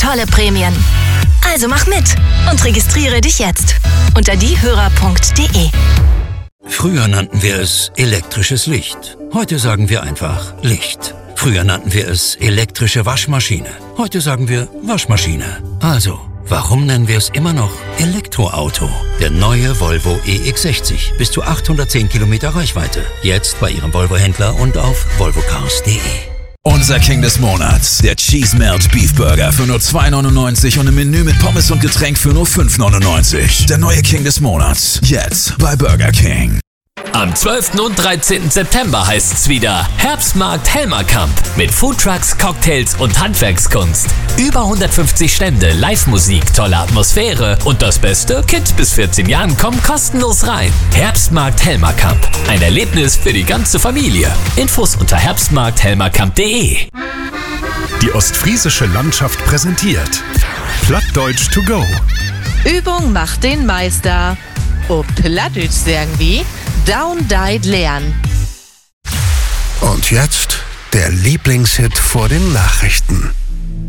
tolle Prämien. Also mach mit und registriere dich jetzt unter diehörer.de. Früher nannten wir es elektrisches Licht. Heute sagen wir einfach Licht. Früher nannten wir es elektrische Waschmaschine. Heute sagen wir Waschmaschine. Also, warum nennen wir es immer noch Elektroauto? Der neue Volvo EX60. Bis zu 810 Kilometer Reichweite. Jetzt bei Ihrem Volvo-Händler und auf volvocars.de. Unser King des Monats, der Cheese Melt Beef Burger für nur 2,99 und im Menü mit Pommes und Getränk für nur 5,99. Der neue King des Monats, jetzt bei Burger King. Am 12. und 13. September heißt's wieder Herbstmarkt Helmerkamp mit Foodtrucks, Cocktails und Handwerkskunst. Über 150 Stände, Live-Musik, tolle Atmosphäre und das Beste, Kids bis 14 Jahren kommen kostenlos rein. Herbstmarkt Helmerkamp, ein Erlebnis für die ganze Familie. Infos unter herbstmarkthelmerkamp.de. Die ostfriesische Landschaft präsentiert Plattdeutsch to go. Übung macht den Meister. Auf Plattdeutsch sagen wir Down Died lernen. Und jetzt der Lieblingshit vor den Nachrichten.